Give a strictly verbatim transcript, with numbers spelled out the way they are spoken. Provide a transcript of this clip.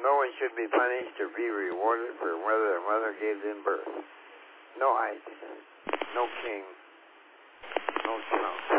No one should be punished or be rewarded for whether a mother gave them birth. No height, no king, no throne.